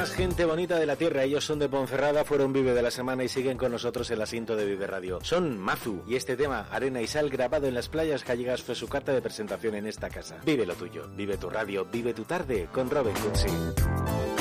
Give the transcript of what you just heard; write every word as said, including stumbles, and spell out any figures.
más gente bonita de la tierra. Ellos son de Ponferrada, fueron Vive de la Semana y siguen con nosotros en el asiento de Vive Radio. Son Mazu y este tema, Arena y Sal, grabado en las playas gallegas, fue su carta de presentación en esta casa. Vive lo tuyo, vive tu radio, vive tu tarde con Robin Cutsi.